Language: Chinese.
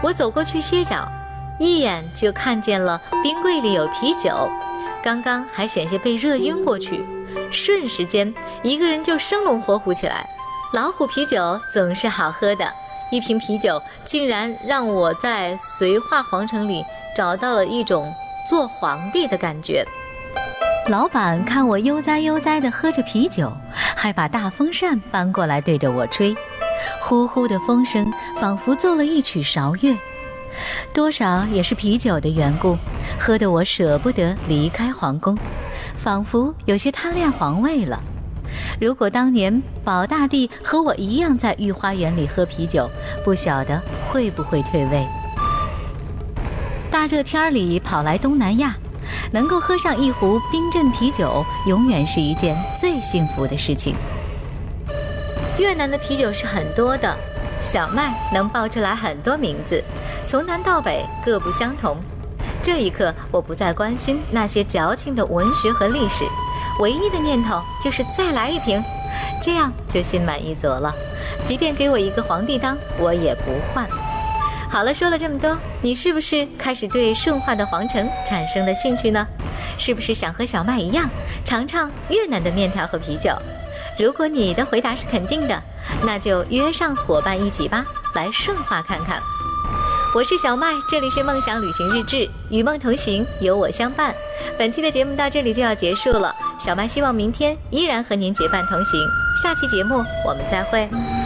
我走过去歇脚，一眼就看见了冰柜里有啤酒，刚刚还险些被热晕过去，瞬时间一个人就生龙活虎起来。老虎啤酒总是好喝的，一瓶啤酒竟然让我在绥化皇城里找到了一种做皇帝的感觉。老板看我悠哉悠哉地喝着啤酒，还把大风扇搬过来对着我吹，呼呼的风声仿佛奏了一曲韶乐。多少也是啤酒的缘故，喝得我舍不得离开皇宫，仿佛有些贪恋皇位了。如果当年保大帝和我一样在御花园里喝啤酒，不晓得会不会退位。大热天里跑来东南亚，能够喝上一壶冰镇啤酒，永远是一件最幸福的事情。越南的啤酒是很多的，小麦能报出来很多名字，从南到北各不相同。这一刻，我不再关心那些矫情的文学和历史，唯一的念头就是再来一瓶，这样就心满意足了。即便给我一个皇帝当，我也不换。好了，说了这么多，你是不是开始对顺化的皇城产生了兴趣呢？是不是想和小麦一样，尝尝越南的面条和啤酒？如果你的回答是肯定的，那就约上伙伴一起吧，来顺化看看。我是小麦，这里是梦想旅行日志，与梦同行，有我相伴。本期的节目到这里就要结束了，小麦希望明天依然和您结伴同行。下期节目我们再会。